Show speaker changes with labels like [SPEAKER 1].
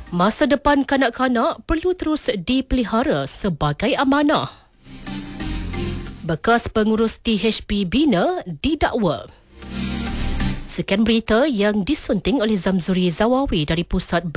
[SPEAKER 1] Masa depan kanak-kanak perlu terus dipelihara sebagai amanah. Bekas pengurus THP Bina didakwa. Sekian berita yang disunting oleh Zamzuri Zawawi dari Pusat